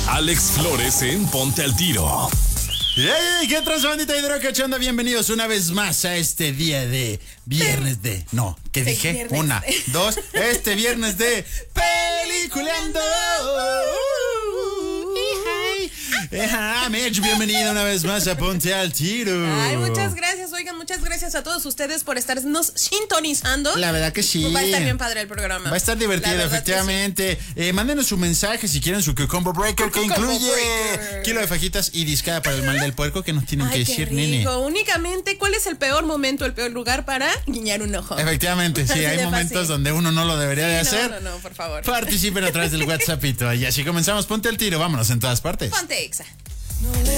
Alex Flores en Ponte al Tiro. ¡Hey! ¿Qué transbandita hidrocachonda? Bienvenidos una vez más a este día de viernes de... No, ¿qué dije? Viernes. Una, dos, este viernes de Peliculeando. Mitch, bienvenido una vez más a Ponte al Tiro. Ay, muchas gracias, oigan, muchas gracias a todos ustedes por estarnos sintonizando. La verdad que sí. Va a estar bien padre el programa. Va a estar divertido, efectivamente. Sí. Mándenos su mensaje si quieren su Cucumber Breaker, que incluye kilo de fajitas y discada para el mal del puerco, que nos tienen que decir, nene. Únicamente, ¿cuál es el peor momento, el peor lugar para guiñar un ojo? Efectivamente, sí, hay momentos donde uno no lo debería de hacer. No, por favor. Participen a través del WhatsAppito. Y así comenzamos, Ponte al Tiro, vámonos en todas partes. Ponte Exa.